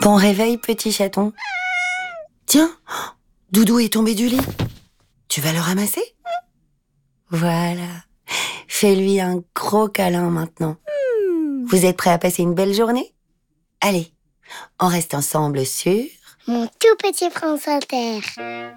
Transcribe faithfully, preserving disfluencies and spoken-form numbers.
Ton réveil, petit chaton. Tiens, Doudou est tombé du lit. Tu vas le ramasser? Voilà. Fais-lui un gros câlin maintenant. Vous êtes prêts à passer une belle journée? Allez, on reste ensemble sur... Mon tout petit France Inter.